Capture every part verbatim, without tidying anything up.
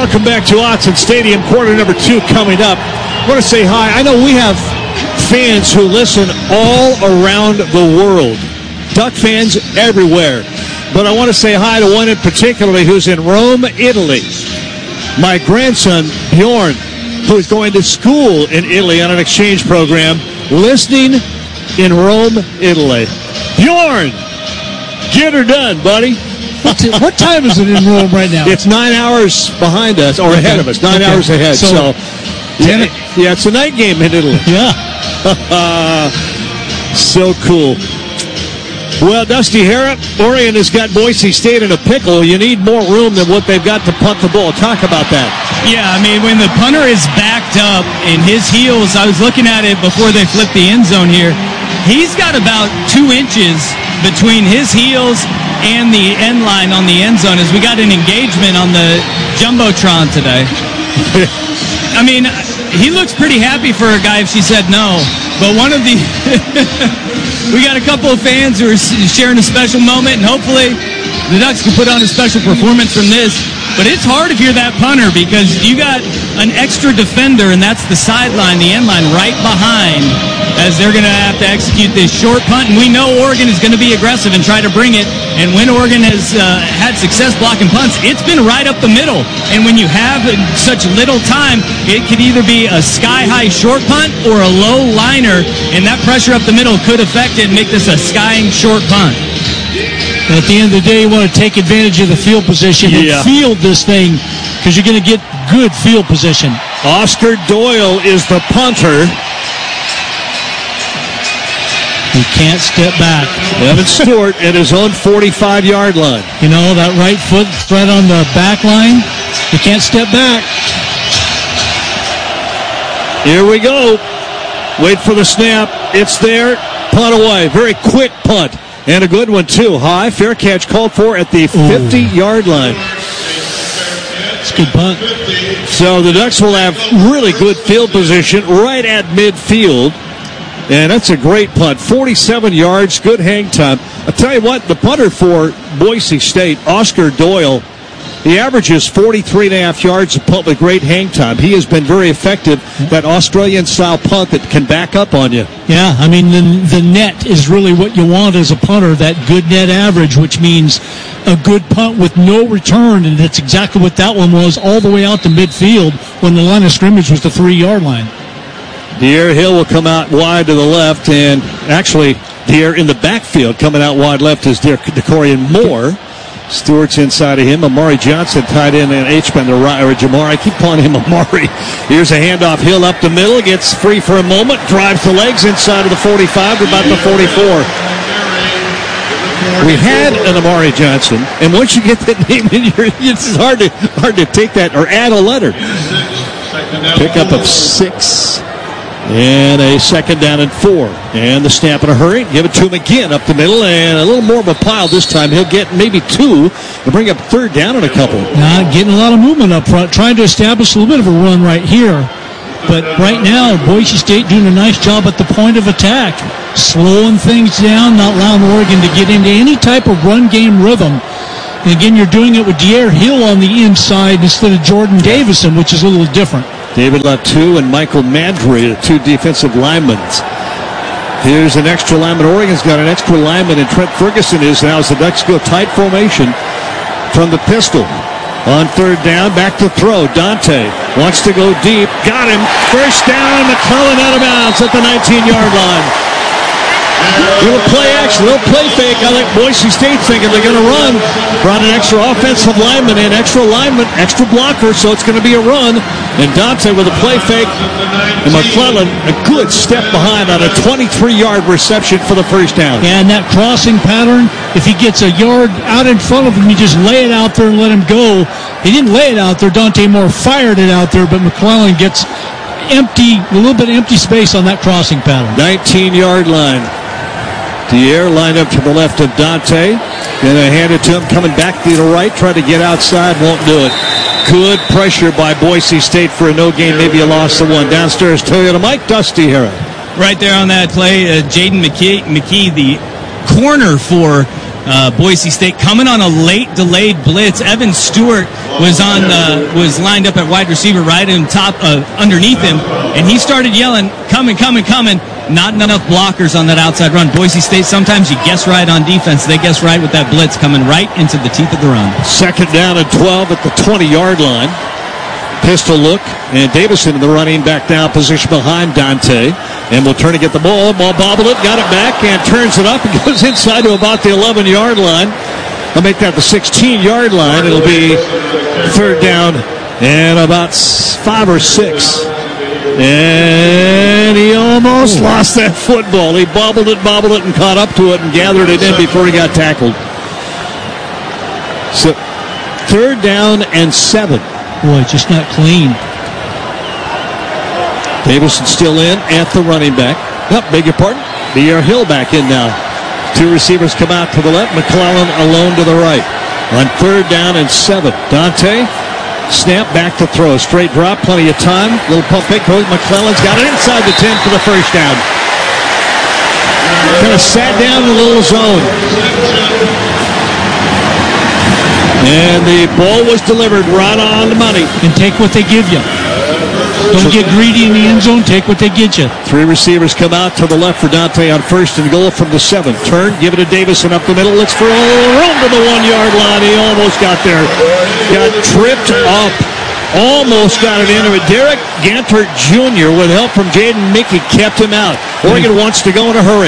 Welcome back to Autzen Stadium. Quarter number two coming up. I want to say hi. I know we have fans who listen all around the world. Duck fans everywhere. But I want to say hi to one in particular who's in Rome, Italy. My grandson, Bjorn, who is going to school in Italy on an exchange program, listening in Rome, Italy. Bjorn, get her done, buddy. What time is it in Rome right now? It's nine hours behind us, or okay. ahead of us. Nine okay. hours ahead. So, so yeah, yeah, it's a night game in Italy. Yeah. So cool. Well, Dusty Harrop, Orion has got Boise State in a pickle. You need more room than what they've got to punt the ball. Talk about that. Yeah, I mean, when the punter is backed up in his heels, I was looking at it before they flipped the end zone here. He's got about two inches between his heels and the end line on the end zone as we got an engagement on the Jumbotron today. I mean, he looks pretty happy for a guy if she said no. But one of the... we got a couple of fans who are sharing a special moment, and hopefully the Ducks can put on a special performance from this. But it's hard if you're that punter because you got an extra defender, and that's the sideline, the end line, right behind as they're going to have to execute this short punt. And we know Oregon is going to be aggressive and try to bring it. And when Oregon has uh, had success blocking punts, it's been right up the middle. And when you have such little time, it could either be a sky-high short punt or a low liner, and that pressure up the middle could affect it and make this a skying short punt. And at the end of the day, you want to take advantage of the field position yeah. and field this thing because you're going to get good field position. Oscar Doyle is the punter. He can't step back. Evan Stewart at his own forty-five-yard line. You know, that right foot right on the back line, he can't step back. Here we go. Wait for the snap. It's there. Punt away. Very quick punt. And a good one, too. High. Fair catch called for at the fifty-yard line. It's a good punt. So the Ducks will have really good field position right at midfield. And that's a great punt. forty-seven yards, good hang time. I'll tell you what, the punter for Boise State, Oscar Doyle, he averages forty-three and a half yards a punt with great hang time. He has been very effective, that Australian-style punt that can back up on you. Yeah, I mean, the, the net is really what you want as a punter, that good net average, which means a good punt with no return, and that's exactly what that one was, all the way out to midfield when the line of scrimmage was the three-yard line. De'Aaron Hill will come out wide to the left, and actually, De'Aaron in the backfield coming out wide left is DeCorian Moore. Stewart's inside of him. Amari Johnson tied in, and H-Ben the right, or Jamari. I keep calling him Amari. Here's a handoff. Hill up the middle. Gets free for a moment. Drives the legs inside of the forty-five to about the forty-four. We had an Amari Johnson, and once you get that name in your, it's hard to hard to take that or add a letter. Pickup of six. And a second down and four. And the snap in a hurry. Give it to him again up the middle. And a little more of a pile this time. He'll get maybe two to bring up third down in a couple. Now getting a lot of movement up front. Trying to establish a little bit of a run right here. But right now, Boise State doing a nice job at the point of attack. Slowing things down, not allowing Oregon to get into any type of run game rhythm. And again, you're doing it with De'Aaron Hill on the inside instead of Jordan Davison, which is a little different. David Latu and Michael Madry, the two defensive linemen. Here's an extra lineman. Oregon's got an extra lineman, and Trent Ferguson is now as the Ducks go tight formation from the pistol. On third down, back to throw. Dante wants to go deep. Got him. First down, McClellan out of bounds at the nineteen-yard line. Little play action, little play fake. I think Boise State thinking they're going to run. Brought an extra offensive lineman in, extra lineman, extra blocker, so it's going to be a run. And Dante with a play fake. And McClellan, a good step behind on a twenty-three-yard reception for the first down. Yeah, and that crossing pattern, if he gets a yard out in front of him, you just lay it out there and let him go. He didn't lay it out there. Dante Moore fired it out there, but McClellan gets empty, a little bit of empty space on that crossing pattern. nineteen-yard line. De'Aaron lined up to the left of Dante. Then they hand it to him, coming back to the right, try to get outside, won't do it. Good pressure by Boise State for a no gain, maybe a loss of one. Downstairs, Toyota Mike, Dusty Harrop. Right there on that play, uh, Jaden McKee, McKee, the corner for uh, Boise State coming on a late delayed blitz. Evan Stewart was on uh, was lined up at wide receiver right in top uh, underneath him, and he started yelling, "Coming, coming, coming!" Not enough blockers on that outside run. Boise State, sometimes you guess right on defense. They guess right with that blitz coming right into the teeth of the run. Second down and twelve at the twenty-yard line. Pistol look, and Davison in the running back down position behind Dante. And will turn to get the ball. Ball bobbled it, got it back, and turns it up and goes inside to about the eleven-yard line. I'll make that the sixteen-yard line. It'll be third down and about five or six. And he almost Ooh. lost that football. He bobbled it, bobbled it, and caught up to it and gathered it in before he got tackled. So third down and seven. Boy, just not clean. Davison still in at the running back. Oh, beg your pardon. De'Aaron Hill back in now. Two receivers come out to the left. McClellan alone to the right. On third down and seven. Dante, snap back to throw. Straight drop, plenty of time. Little pump fake. McClellan's got it inside the ten for the first down. Kind of sat down in a little zone. And the ball was delivered right on the money. And take what they give you. Don't get greedy in the end zone. Take what they get you. Three receivers come out to the left for Dante on first and goal from the seven. Turn, give it to Davison up the middle. Looks for a little room to the one-yard line. He almost got there. Got tripped up. Almost got it into it. Derek Gantert Junior with help from Jaden Mickey kept him out. Oregon wants to go in a hurry.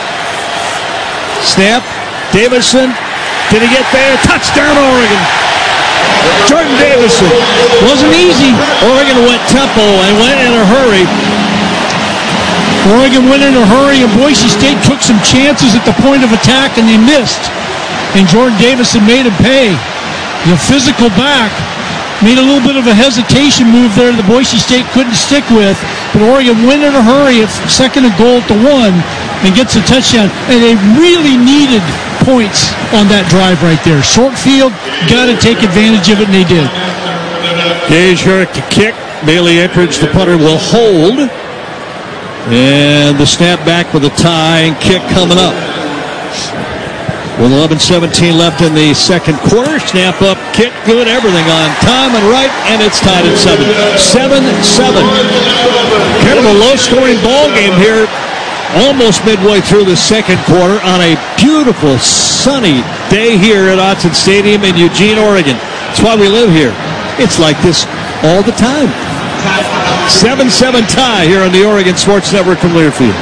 Snap. Davison. Did he get there? Touchdown, Oregon. Jordan Davison. Wasn't easy. Oregon went tempo and went in a hurry. Oregon went in a hurry, and Boise State took some chances at the point of attack, and they missed. And Jordan Davison made him pay. The physical back made a little bit of a hesitation move there that Boise State couldn't stick with. But Oregon went in a hurry at second and goal at the one and gets a touchdown. And they really needed points on that drive right there. Short field, got to take advantage of it, and they did. Gage Herrick to kick. Bailey Epridge, the punter, will hold. And the snap back with a tie and kick coming up. With eleven seventeen left in the second quarter. Snap up, kick, good, everything on time and right, and it's tied at seven. seven seven. Kind of a low-scoring ball game here. Almost midway through the second quarter on a beautiful, sunny day here at Autzen Stadium in Eugene, Oregon. That's why we live here. It's like this all the time. seven seven tie here on the Oregon Sports Network from Learfield.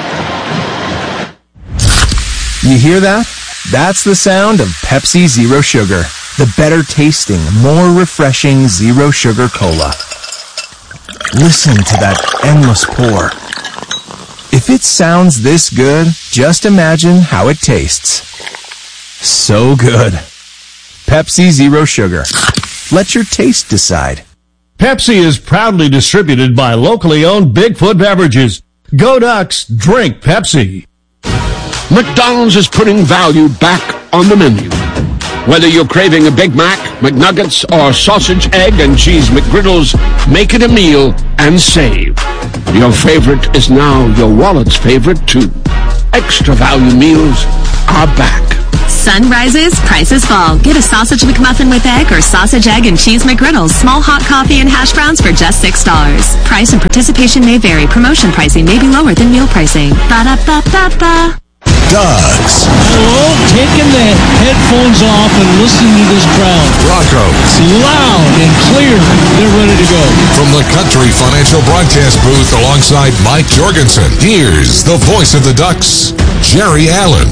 You hear that? That's the sound of Pepsi Zero Sugar. The better tasting, more refreshing Zero Sugar Cola. Listen to that endless pour. If it sounds this good, just imagine how it tastes. So good. Pepsi Zero Sugar. Let your taste decide. Pepsi is proudly distributed by locally owned Bigfoot Beverages. Go Ducks, drink Pepsi. McDonald's is putting value back on the menu. Whether you're craving a Big Mac, McNuggets, or sausage, egg, and cheese McGriddles, make it a meal and save. Your favorite is now your wallet's favorite, too. Extra value meals are back. Sun rises, prices fall. Get a sausage McMuffin with egg or sausage, egg, and cheese McGriddles. Small hot coffee and hash browns for just six dollars. Price and participation may vary. Promotion pricing may be lower than meal pricing. Ba-da-ba-ba-ba. Dogs. Oh, taking the headphones off and listening to this crowd. Broncos. Loud and clear. They're ready to go. From the Country Financial Broadcast booth alongside Mike Jorgensen, here's the voice of the Ducks, Jerry Allen.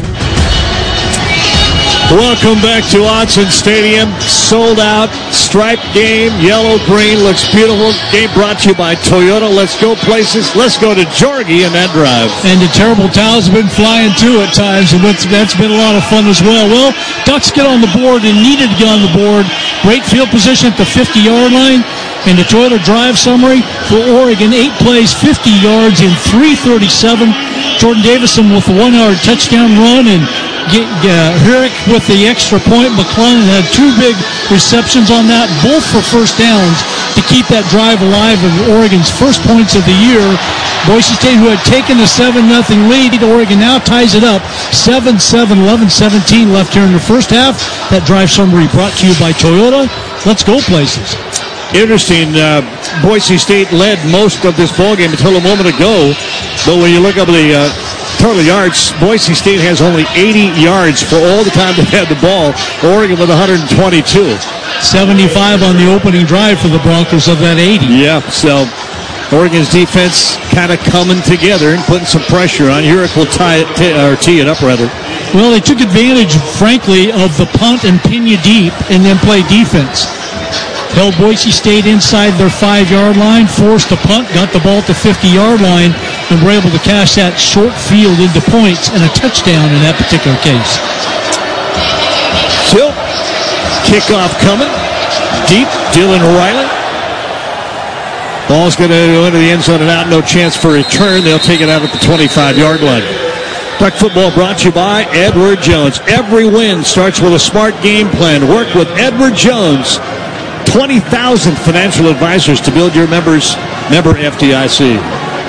Welcome back to Autzen Stadium. Sold out, striped game, yellow-green, looks beautiful. Game brought to you by Toyota. Let's go places. Let's go to Jorgie in that drive. And the terrible towels have been flying too at times, and that's been a lot of fun as well. Well, Ducks get on the board and needed to get on the board. Great field position at the fifty-yard line. And the Toyota drive summary for Oregon, eight plays, fifty yards in three thirty-seven. Jordan Davison with a one-yard touchdown run, and get, uh, Herrick with the extra point. McClellan had two big receptions on that, both for first downs to keep that drive alive of Oregon's first points of the year. Boise State, who had taken a seven nothing lead, Oregon now ties it up seven seven, eleven seventeen left here in the first half. That drive summary brought to you by Toyota. Let's go places. Interesting, uh, Boise State led most of this ballgame until a moment ago, but when you look up the uh, total yards, Boise State has only eighty yards for all the time they've had the ball. Oregon with one hundred twenty-two. seventy-five on the opening drive for the Broncos of that eighty. Yeah, so Oregon's defense kind of coming together and putting some pressure on. Herrick will tie it, t- or tee it up, rather. Well, they took advantage, frankly, of the punt and pin you deep and then play defense. Held Boise State inside their five-yard line, forced a punt, got the ball at the fifty-yard line, and were able to cash that short field into points and a touchdown in that particular case. Still, kickoff coming. Deep, Dylan Riley. Ball's going to go into the end zone and out. No chance for a return. They'll take it out at the twenty-five-yard line. Duck football brought to you by Edward Jones. Every win starts with a smart game plan. Work with Edward Jones. twenty thousand financial advisors to build your members, member F D I C.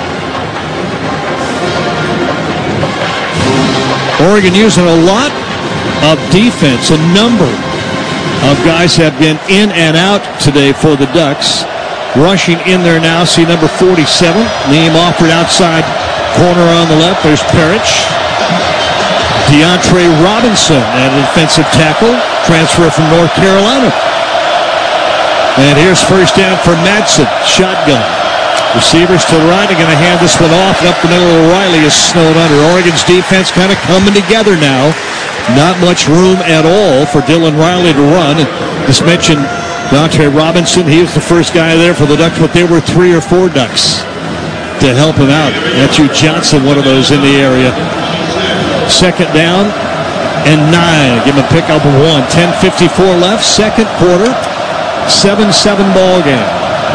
Oregon using a lot of defense. A number of guys have been in and out today for the Ducks. Rushing in there now, see number forty-seven. Name offered outside corner on the left. There's Parrish. DeAndre Robinson at defensive tackle. Transfer from North Carolina. And here's first down for Madsen. Shotgun. Receivers to the right. They're going to hand this one off. And up the middle of Riley is snowed under. Oregon's defense kind of coming together now. Not much room at all for Dylan Riley to run. And just mentioned DeAndre Robinson. He was the first guy there for the Ducks, but there were three or four Ducks to help him out. Matthew Johnson, one of those in the area. Second down and nine. Give him a pick up of one. ten fifty-four left. Second quarter. seven seven ball game.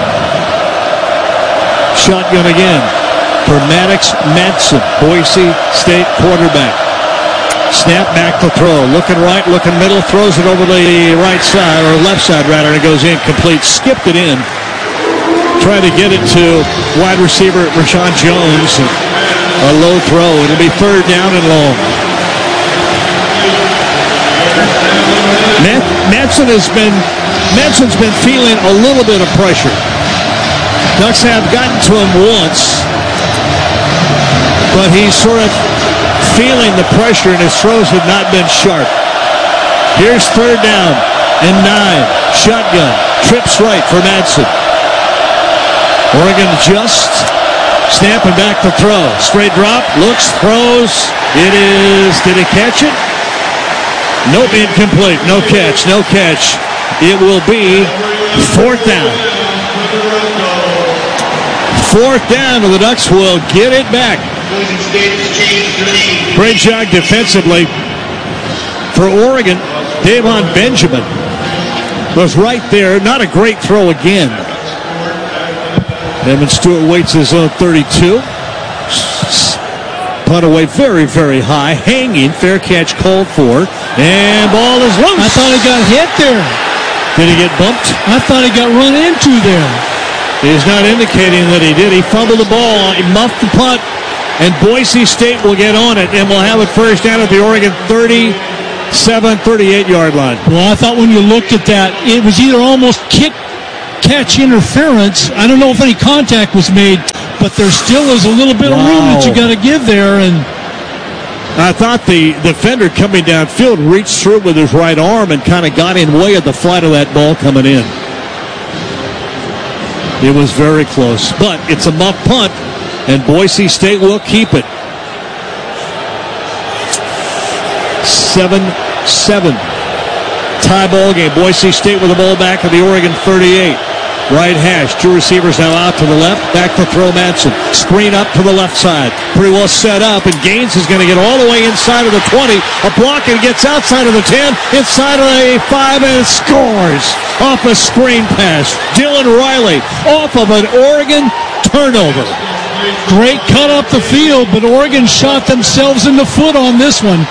Shotgun again for Maddox Madsen, Boise State quarterback. Snap back to throw. Looking right, looking middle. Throws it over the right side, or left side rather, and it goes incomplete. Skipped it in. Tried to get it to wide receiver Rashawn Jones. A low throw. It'll be third down and long. Madsen has been Madsen's been feeling a little bit of pressure. Ducks have gotten to him once, but he's sort of feeling the pressure, and his throws have not been sharp. Here's third down and nine. Shotgun. Trips right for Madsen. Oregon just snapping back to throw. Straight drop. Looks. Throws. It is. Did he catch it? Nope. Incomplete. No catch. No catch. It will be fourth down. Fourth down, and the Ducks will get it back. Great job defensively for Oregon. Davon Benjamin was right there. Not a great throw again. Evan Stewart waits his own thirty-two. Punt away very, very high. Hanging. Fair catch called for. And ball is loose. I thought he got hit there. Did he get bumped? I thought he got run into there. He's not indicating that he did. He fumbled the ball. He muffed the punt. And Boise State will get on it. And we'll have it first down at the Oregon thirty-seven, thirty-eight-yard line. Well, I thought when you looked at that, it was either almost kick-catch interference. I don't know if any contact was made, but there still is a little bit wow. of room that you got to give there. And I thought the defender coming downfield reached through with his right arm and kind of got in way of the flight of that ball coming in. It was very close, but it's a muff punt, and Boise State will keep it. seven seven. Tie ball game. Boise State with the ball back at the Oregon thirty-eight. Right hash. Two receivers now out to the left. Back to throw Madsen. Screen up to the left side. Pretty well set up, and Gaines is going to get all the way inside of the twenty. A block, and gets outside of the ten. Inside of a five, and scores off a screen pass. Dylan Riley off of an Oregon turnover. Great cut up the field, but Oregon shot themselves in the foot on this one.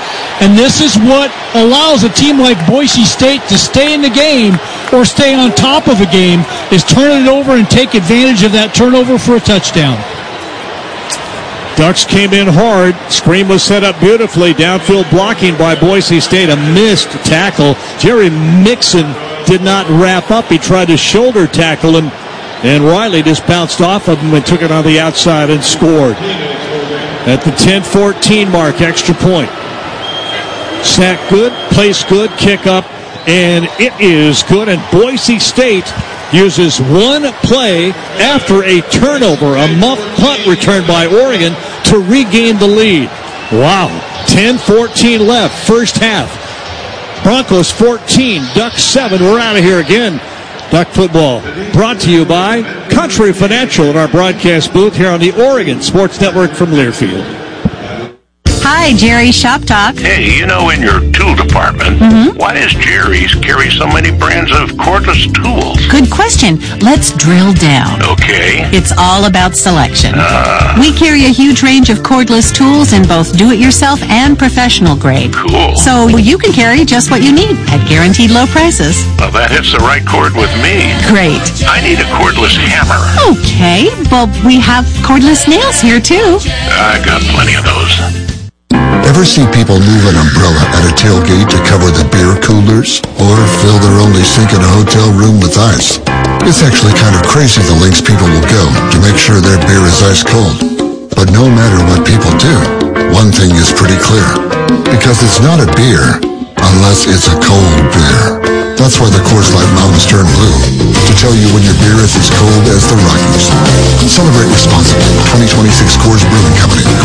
And this is what allows a team like Boise State to stay in the game or stay on top of a game, is turn it over and take advantage of that turnover for a touchdown. Ducks came in hard. Screen was set up beautifully. Downfield blocking by Boise State. A missed tackle. Jerry Mixon did not wrap up. He tried to shoulder tackle him, and Riley just bounced off of him and took it on the outside and scored. At the ten fourteen mark, extra point. Sack good, place good, kick up, and it is good. And Boise State uses one play after a turnover, a muff punt returned by Oregon to regain the lead. Wow, ten fourteen left, first half. Broncos fourteen, Ducks seven. We're out of here again. Duck football brought to you by Country Financial in our broadcast booth here on the Oregon Sports Network from Learfield. Hi, Jerry, Shop Talk. Hey, you know, in your tool department, mm-hmm. why does Jerry's carry so many brands of cordless tools? Good question. Let's drill down. Okay. It's all about selection. Uh, we carry a huge range of cordless tools in both do-it-yourself and professional grade. Cool. So you can carry just what you need at guaranteed low prices. Well, that hits the right chord with me. Great. I need a cordless hammer. Okay. Well, we have cordless nails here, too. I got plenty of those. Ever see people move an umbrella at a tailgate to cover the beer coolers? Or fill their only sink in a hotel room with ice? It's actually kind of crazy the lengths people will go to make sure their beer is ice cold. But no matter what people do, one thing is pretty clear. Because it's not a beer unless it's a cold beer. That's why the Coors Light Mountains turn blue. To tell you when your beer is as cold as the Rockies. Celebrate responsibly. twenty twenty-six Coors Brewing Company.